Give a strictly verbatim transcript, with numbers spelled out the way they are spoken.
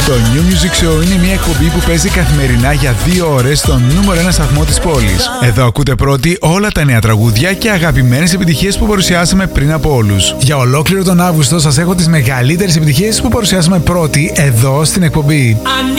Το New Music Show είναι μια εκπομπή που παίζει καθημερινά για δύο ώρες στον νούμερο ένα σταθμό της πόλης. Εδώ ακούτε πρώτοι όλα τα νέα τραγούδια και αγαπημένες επιτυχίες που παρουσιάσαμε πριν από όλους. Για ολόκληρο τον Αύγουστο σας έχω τις μεγαλύτερες επιτυχίες που παρουσιάσαμε πρώτοι εδώ στην εκπομπή.